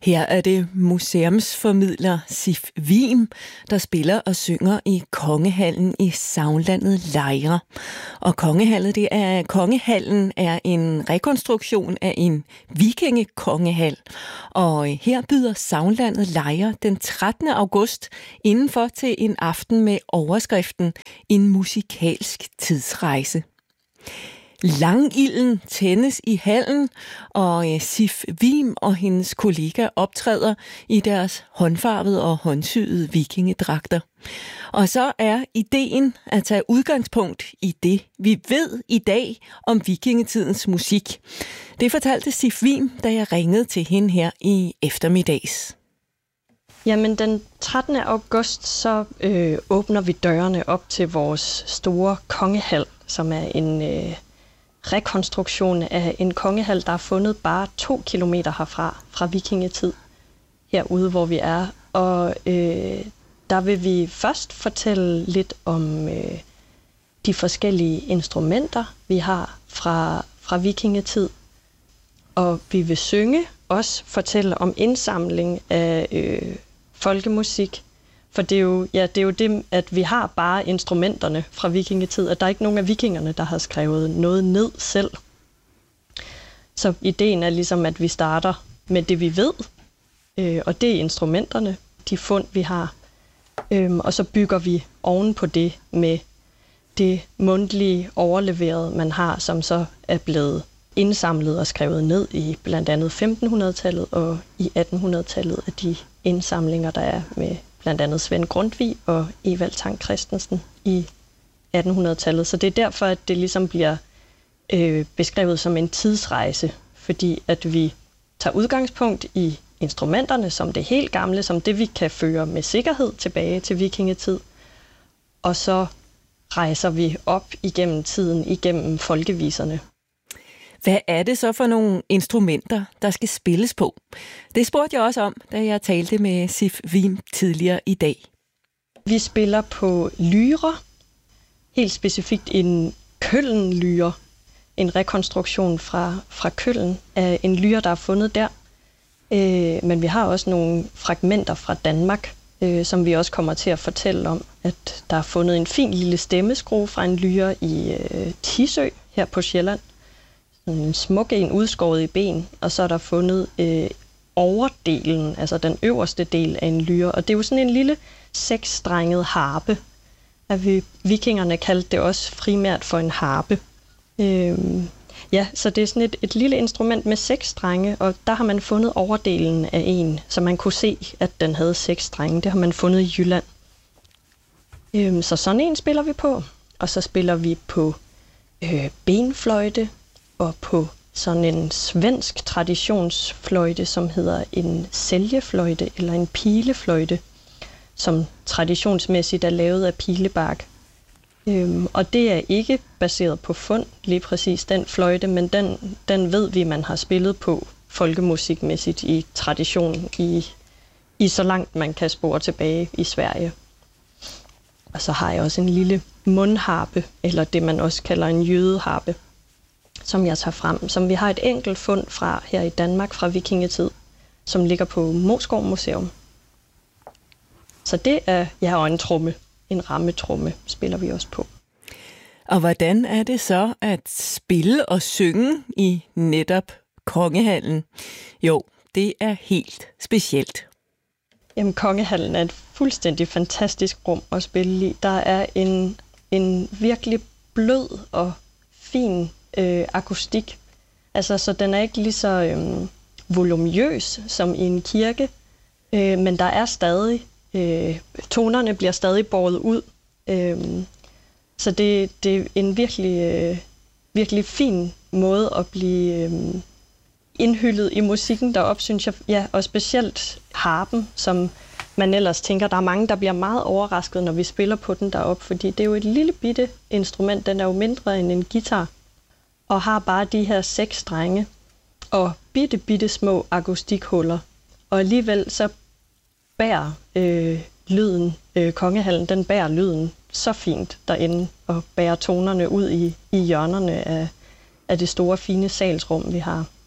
Her er det museumsformidler Sif Wim, der spiller og synger i Kongehallen i Sagnlandet Lejre. Og Kongehallen er en rekonstruktion af en vikingekongehal. Og her byder Sagnlandet Lejre den 13. august indenfor til en aften med overskriften En musikalsk tidsrejse. Langilden tændes i hallen, og Sif Wim og hendes kollega optræder i deres håndfarvede og håndsyede vikingedragter. Og så er ideen at tage udgangspunkt i det, vi ved i dag om vikingetidens musik. Det fortalte Sif Wim, da jeg ringede til hende her i eftermiddags. Jamen, den 13. august, så åbner vi dørene op til vores store kongehal, som er en rekonstruktion af en kongehal, der er fundet bare 2 kilometer herfra, fra vikingetid, herude hvor vi er. Og der vil vi først fortælle lidt om de forskellige instrumenter, vi har fra vikingetid. Og vi vil synge, også fortælle om indsamling af folkemusik. For det er jo det, at vi har bare instrumenterne fra vikingetid, og der er ikke nogen af vikingerne, der har skrevet noget ned selv. Så ideen er ligesom, at vi starter med det, vi ved, og det er instrumenterne, de fund, vi har. Og så bygger vi oven på det med det mundtlige overleverede, man har, som så er blevet indsamlet og skrevet ned i blandt andet 1500-tallet og i 1800-tallet af de indsamlinger, der er med blandt andet Svend Grundtvig og Evald Tang Christensen i 1800-tallet. Så det er derfor, at det ligesom bliver beskrevet som en tidsrejse, fordi at vi tager udgangspunkt i instrumenterne som det helt gamle, som det vi kan føre med sikkerhed tilbage til vikingetid, og så rejser vi op igennem tiden, igennem folkeviserne. Hvad er det så for nogle instrumenter, der skal spilles på? Det spurgte jeg også om, da jeg talte med Sif Wim tidligere i dag. Vi spiller på lyre, helt specifikt en Køln-lyre, en rekonstruktion fra Køln af en lyre, der er fundet der. Men vi har også nogle fragmenter fra Danmark, som vi også kommer til at fortælle om, at der er fundet en fin lille stemmeskrue fra en lyre i Tisø her på Sjælland. En smuk en udskåret i ben, og så er der fundet overdelen, altså den øverste del af en lyre. Og det er jo sådan en lille 6-strenget harpe. At vikingerne kaldte det også primært for en harpe. Så det er sådan et lille instrument med 6 strenge, og der har man fundet overdelen af en, så man kunne se, at den havde 6 strenge. Det har man fundet i Jylland. Så sådan en spiller vi på, og så spiller vi på benfløjte, og på sådan en svensk traditionsfløjte, som hedder en sæljefløjte eller en pilefløjte, som traditionsmæssigt er lavet af pilebark. Og det er ikke baseret på fund, lige præcis den fløjte, men den ved vi, man har spillet på folkemusikmæssigt i tradition i så langt man kan spore tilbage i Sverige. Og så har jeg også en lille mundharpe, eller det man også kalder en jødeharpe, som jeg tager frem, som vi har et enkelt fund fra her i Danmark fra vikingetid, som ligger på Moesgaard Museum. Så det er, og en tromme, en rammetromme spiller vi også på. Og hvordan er det så at spille og synge i netop Kongehallen? Jo, det er helt specielt. Jamen, Kongehallen er et fuldstændig fantastisk rum at spille i. Der er en virkelig blød og fin akustik. Altså, så den er ikke lige så voluminøs som i en kirke, men der er stadig, tonerne bliver stadig båret ud. Så det er en virkelig fin måde at blive indhyllet i musikken deroppe, synes jeg. Ja, og specielt harpen, som man ellers tænker, der er mange, der bliver meget overrasket, når vi spiller på den deroppe, fordi det er jo et lille bitte instrument, den er jo mindre end en guitar, og har bare de her 6 strenge og bitte små akustikhuller. Og alligevel så bærer lyden, Kongehallen, den bærer lyden så fint derinde, og bærer tonerne ud i hjørnerne af det store, fine salsrum, vi har.